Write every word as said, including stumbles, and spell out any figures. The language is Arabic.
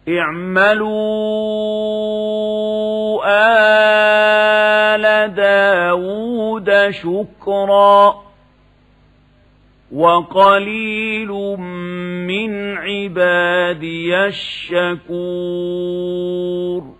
اعملوا آل داود شكرا وقليل من عبادي الشكور